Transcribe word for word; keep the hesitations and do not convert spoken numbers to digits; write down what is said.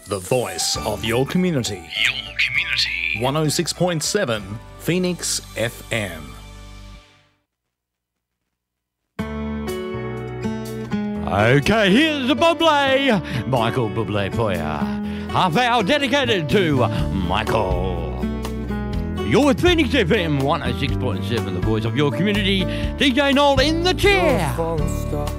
The voice of your community. Your community. one oh six point seven Phoenix F M. Okay, here's the Bublé, Michael Bublé for you. Half hour dedicated to Michael. You're with Phoenix F M one oh six point seven, the voice of your community. D J Noel in the chair.